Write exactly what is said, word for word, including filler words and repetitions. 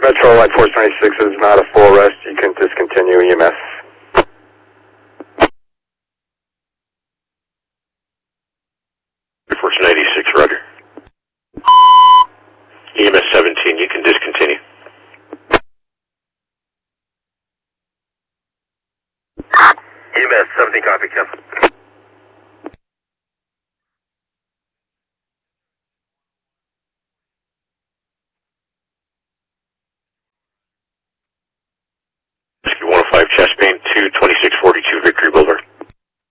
Metro Line four twenty-six is not a full arrest. You can discontinue E M S. four ninety-six, roger. E M S seventeen, you can discontinue. E M S seventeen, copy, Kevin.